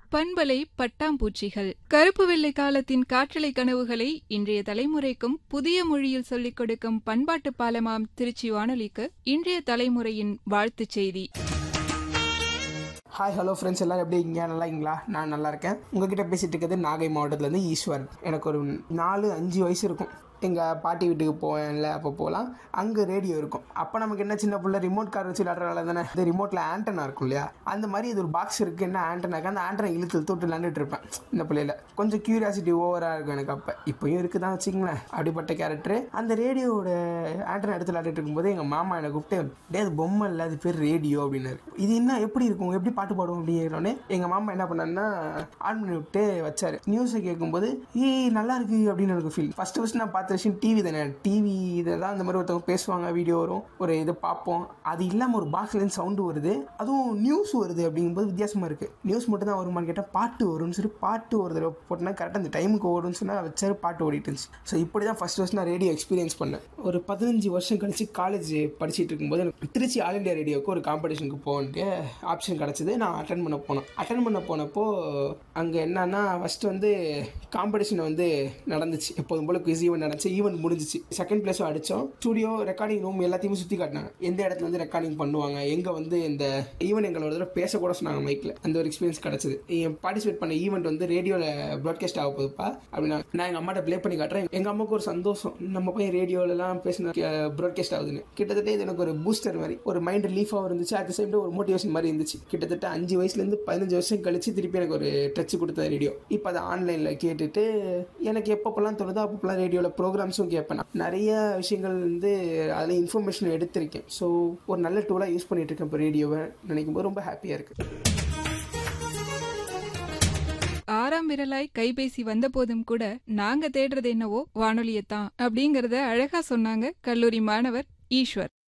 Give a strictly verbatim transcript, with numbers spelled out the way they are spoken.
பண்பலை பட்டாம்பூச்சிகள் கருப்பு வெள்ளை காலத்தின் காற்றலை கனவுகளை இன்றைய தலைமுறைக்கும் புதிய மொழியில் சொல்லிக் கொடுக்கும் பண்பாட்டு பாலமாம் திருச்சி வானொலிக்கு இன்றைய தலைமுறையின் வாழ்த்துச் செய்தி. ஹாய் ஹலோ ஃப்ரெண்ட்ஸ், எல்லோரும் எப்படி இருக்கீங்க? நல்லா இருக்கீங்களா? நான் நல்லா இருக்கேன். உங்ககிட்ட பேசிகிட்டு இருக்கிறது நாகை மாவட்டத்துலேருந்து ஈஸ்வர். எனக்கு ஒரு நாலு அஞ்சு வயசு இருக்கும். எங்கள் பாட்டி வீட்டுக்கு போவேன்ல, அப்போ போகலாம். அங்கே ரேடியோ இருக்கும். அப்போ நமக்கு என்ன, சின்ன பிள்ளை ரிமோட் கார் வச்சு விளாட்றதால தானே, இந்த ரிமோட்டில் ஆண்டனா இருக்கும் இல்லையா, அந்த மாதிரி இது ஒரு பாக்ஸ் இருக்குது. என்ன ஆண்டனாக்கு அந்த ஆண்டனை இழுத்து இழுத்து விட்டு விளாண்டுட்டு இருப்பேன் இந்த பிள்ளையில. கொஞ்சம் க்யூரியாசிட்டி ஓவராக இருக்கும் எனக்கு. அப்போ இப்போயும் இருக்குது தான் வச்சுங்களேன், அப்படிப்பட்ட கேரக்டரு. அந்த ரேடியோவோட ஆண்டனை எடுத்து விளாண்டுட்டு இருக்கும்போது எங்கள் மாமா என்னை கூப்பிட்டு, டே அது பொம்மை இல்லை, அது பேர் ரேடியோ அப்படின்னாரு. இது என்ன எப்படி இருக்கும், எப்படி பாட்டு பாடுவோம் அப்படிங்கிறோன்னே எங்கள் மாமா என்ன பண்ணாருன்னா ஆன் பண்ணி விட்டு வச்சாரு. நியூஸை கேட்கும்போது ஈ நல்லா இருக்கு அப்படின்னு எனக்கு ஃபீல். ஃபஸ்ட்டு ஃபஸ்ட்டு நான் பார்த்த விஷயம் டிவி தானே. டிவி இதெல்லாம் இந்த மாதிரி ஒருத்தவங்க பேசுவாங்க, வீடியோ வரும், ஒரு இது பார்ப்போம். அது இல்லாமல் ஒரு பாக்ஸ்லேருந்து சவுண்டு வருது, அதுவும் நியூஸ் வருது அப்படிங்கும்போது வித்தியாசமாக இருக்குது. நியூஸ் மட்டும் தான் வருமானு கேட்டால் பாட்டு வரும்னு சொல்லி பாட்டு ஒரு தடவை போட்டோன்னா கரெக்டாக அந்த டைமுக்கு ஓடுன்னு சொன்னால் வச்சாரு, பாட்டு ஓடிட்டு இருந்துச்சு. ஸோ இப்படி தான் ஃபஸ்ட் ஃபஸ்ட் நான் ரேடியோ எக்ஸ்பீரியன்ஸ் பண்ணேன். ஒரு பதினஞ்சு வருஷம் கழிச்சு காலேஜ் படிச்சுட்டு இருக்கும்போது எனக்கு திருச்சி ஆல் இண்டியா ரேடியோவுக்கு ஒரு காம்படிஷனுக்கு போகன்ட்டு ஆப்ஷன் கிடச்சிது. நான் அட்டன் பண்ண போனேன். அட்டன் பண்ண போனப்போ அங்கே என்னன்னா, ஃபஸ்ட்டு வந்து காம்படிஷன் வந்து நடந்துச்சு. எப்போதும் போல குவிஸ் ஈவெண்ட் நடந்துச்சு. ஈவெண்ட் முடிஞ்சிச்சு. செகண்ட் பிளேஸும் அடித்தோம். ஸ்டுடியோ, ரெக்கார்டிங் ரூம் எல்லாத்தையுமே சுற்றி காட்டினாங்க. எந்த இடத்துல வந்து ரெக்கார்டிங் பண்ணுவாங்க, எங்கே வந்து இந்த ஈவெண்ட் எங்களோட தடவை பேசக்கூட சொன்னாங்க மைக்கில். அந்த ஒரு எக்ஸ்பீரியன்ஸ் கிடச்சிது. பார்ட்டிசிபேட் பண்ண ஈவெண்ட் வந்து ரேடியோவில் ப்ராட்காஸ்ட் ஆக போகுதுப்பா அப்படின்னா நான் எங்கள் அம்மாட்ட ப்ளே பண்ணி காட்டுறேன். எங்கள் அம்மாவுக்கு ஒரு சந்தோஷம், நம்ம போய் ரேடியோலலாம் பேசின ப்ராட்காஸ்ட் ஆகுதுன்னு. கிட்டத்தட்ட இது எனக்கு ஒரு பூஸ்டர் மாதிரி, ஒரு மைண்ட் ரிலீஃபாக இருந்துச்சு. அட் த சேம் டைம் ஒரு மோட்டிவேஷன் மாதிரி இருந்துச்சு. கிட்டத்தட்ட அஞ்சு வயசுலேருந்து பதினஞ்சு வருஷம் கழிச்சு திருப்பி எனக்கு ஒரு டச் கொடுத்த ரேடியோ. இப்போ அதை ஆன்லைனில் கேட்டுட்டு எனக்கு எப்பப்பெல்லாம் தோணுதோ அப்பப்பெல்லாம் ரேடியோவில் ப்ரோக்ராம்ஸும் கேட்பேன். நிறைய விஷயங்கள் வந்து அதில் இன்ஃபர்மேஷன் எடுத்திருக்கேன். ஸோ ஒரு நல்ல டூலாக யூஸ் பண்ணிட்டு இருக்கேன் இப்போ ரேடியோவை. நினைக்கும் போது ரொம்ப ஹாப்பியாக இருக்குது. ஆறாம் விரலாய் கைபேசி வந்த போதும் கூட நாங்க தேடுறது என்னவோ வானொலியத்தான் அப்படிங்கறத அழகா சொன்னாங்க கல்லூரி மாணவர் ஈஸ்வர்.